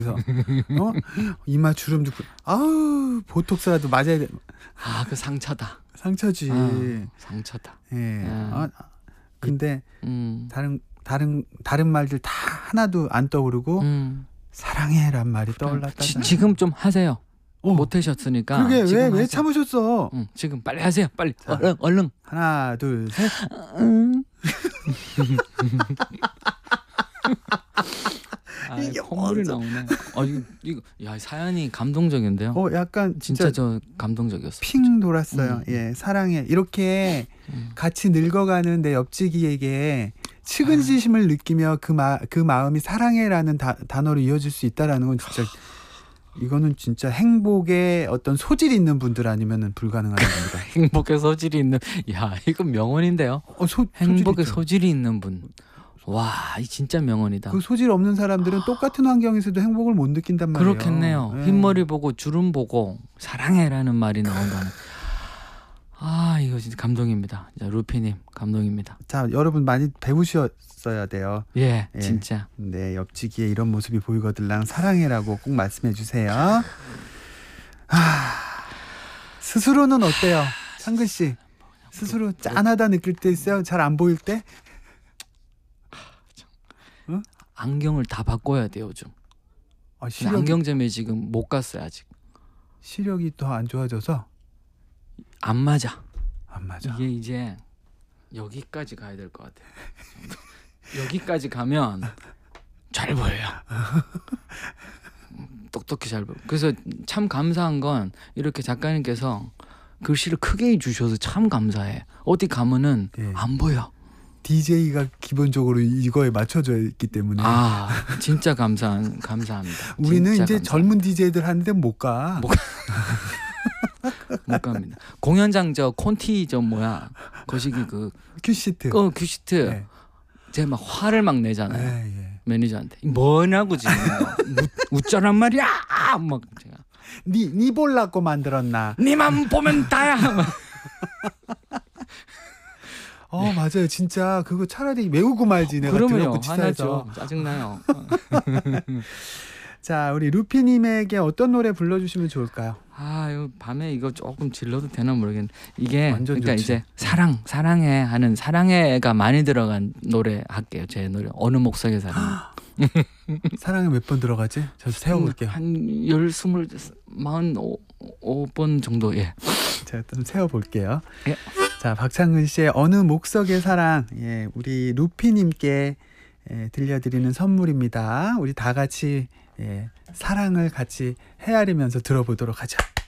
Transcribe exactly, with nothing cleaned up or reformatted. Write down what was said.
그래서 어? 이마 주름 좀 아우 보톡스라도 맞아야 돼. 아, 그 상처다. 상처지. 아, 상처다. 예. 아. 아, 근데 음. 다른 다른 다른 말들 다 하나도 안 떠오르고 음. 사랑해란 말이 떠올랐다. 지, 지금 좀 하세요. 어. 못 하셨으니까. 그러게 왜 지금 왜 하세요. 참으셨어? 응, 지금 빨리 하세요. 빨리. 자. 얼른 얼른. 하나 둘 셋. 응. 아, 이게 콧물이 어쩌- 나오네. 어, 이거, 이거 야, 사연이 감동적인데요. 어 약간 진짜 진짜 저 감동적이었어요. 핑 돌았어요. 음. 예, 사랑해. 이렇게 음. 같이 늙어가는 내 옆지기에게 측은지심을 느끼며 그, 마, 그 마음이 사랑해라는 다, 단어로 이어질 수 있다라는 건 진짜 이거는 진짜 행복의 어떤 소질이 있는 분들 아니면 불가능한 겁니다. 행복의 소질이 있는. 야, 이건 명언인데요. 어, 소, 행복의 소질이 소질이 있는 분. 와, 이 진짜 명언이다. 그 소질 없는 사람들은 똑같은 환경에서도 행복을 못 느낀단 말이에요. 그렇겠네요. 예. 흰머리 보고 주름 보고 사랑해라는 말이 나온다는. 아, 이거 진짜 감동입니다. 자, 루피님 감동입니다. 자, 여러분 많이 배우셨어야 돼요. 예, 예. 진짜. 네, 옆지기에 이런 모습이 보이거들랑 사랑해라고 꼭 말씀해 주세요. 아, 스스로는 어때요? 창근 씨. 스스로 짠하다 느낄 때 있어요? 잘 안 보일 때? 안경을 다 바꿔야 돼요 요즘. 아, 근데 시력이, 안경점에 지금 못 갔어요 아직. 시력이 더 안 좋아져서 안 맞아. 안 맞아. 이게 이제 여기까지 가야 될 것 같아요. 여기까지 가면 잘 보여요. 똑똑히 잘 보여. 그래서 참 감사한 건 이렇게 작가님께서 글씨를 크게 해주셔서 참 감사해. 어디 가면은 예. 안 보여. 디제이가 기본적으로 이거에 맞춰져 있기 때문에 아, 진짜 감사 감사합니다. 우리는 진짜 이제 감사합니다. 젊은 디제이들 하는데 못 가. 못 못 갑니다. 공연장 저 콘티 저 뭐야 거시기 그 큐시트. 어, 큐시트 네. 제가 막 화를 막 내잖아요. 예, 예. 매니저한테 뭐냐고 지금 우, 웃자란 말이야 막 제가 니, 니 볼라고 만들었나? 니만 보면 다야. 어, 맞아요. 진짜 그거 차라리 외우고 말지 내가 그러면요 들었고 치사해서. 화나죠. 짜증나요. 자, 우리 루피님에게 어떤 노래 불러주시면 좋을까요? 아, 이거 밤에 이거 조금 질러도 되나 모르겠는데 이게 완전 그러니까 좋지. 이제 사랑 사랑해 하는 사랑해가 많이 들어간 노래 할게요. 제 노래 어느 목석의 사랑. 사랑에 몇 번 들어가지? 저 세워볼게요. 한열 스물 마흔 오 번 정도. 예. 제가 좀 세워볼게요. 예. 자, 박창근 씨의 어느 목석의 사랑, 예, 우리 루피님께 예, 들려드리는 선물입니다. 우리 다 같이 예, 사랑을 같이 헤아리면서 들어보도록 하죠.